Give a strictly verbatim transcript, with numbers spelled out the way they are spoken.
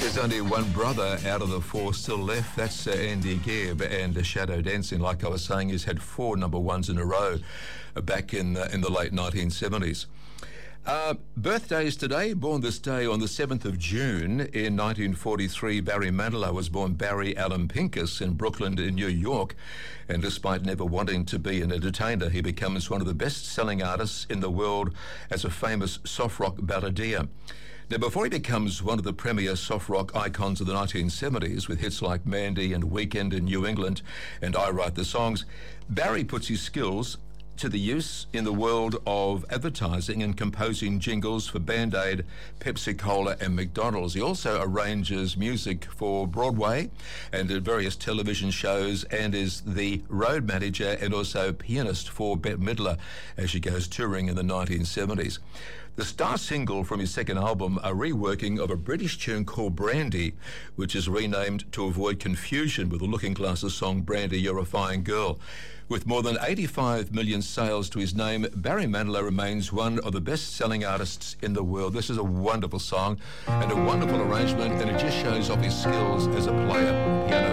There's only one brother out of the four still left. That's uh, Andy Gibb, and uh, Shadow Dancing, like I was saying, has had four number ones in a row uh, back in uh, in the late nineteen seventies. Uh, birthdays today. Born this day on the seventh of June in nineteen forty-three, Barry Manilow was born Barry Allen Pincus in Brooklyn in New York. And despite never wanting to be an entertainer, he becomes one of the best-selling artists in the world as a famous soft rock balladeer. Now, before he becomes one of the premier soft rock icons of the nineteen seventies with hits like Mandy and Weekend in New England and I Write the Songs, Barry puts his skills to the use in the world of advertising and composing jingles for Band-Aid, Pepsi-Cola and McDonald's. He also arranges music for Broadway and at various television shows, and is the road manager and also pianist for Bette Midler as she goes touring in the nineteen seventies. The star single from his second album, a reworking of a British tune called Brandy, which is renamed to avoid confusion with the Looking Glasses song Brandy, You're a Fine Girl. With more than eighty-five million sales to his name, Barry Manilow remains one of the best-selling artists in the world. This is a wonderful song and a wonderful arrangement, and it just shows off his skills as a player on piano.